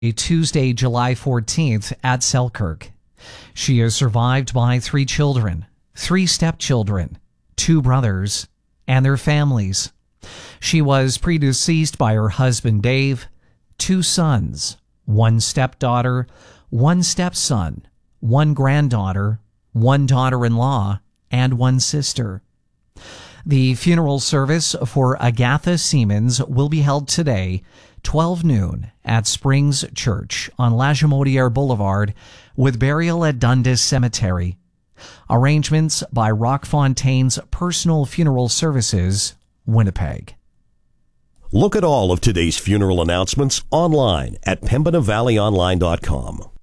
Tuesday, July 14th at Selkirk. She is survived by 3 children, 3 stepchildren, 2 brothers, and their families. She was predeceased by her husband Dave, 2 sons, 1 stepdaughter, 1 stepson, 1 granddaughter, 1 daughter-in-law, and 1 sister. The funeral service for Agatha Siemens will be held today, 12 noon, at Springs Church on Lagimodiere Boulevard, with burial at Dundas Cemetery. Arrangements by Rock Fontaine's Personal Funeral Services, Winnipeg. Look at all of today's funeral announcements online at PembinaValleyOnline.com.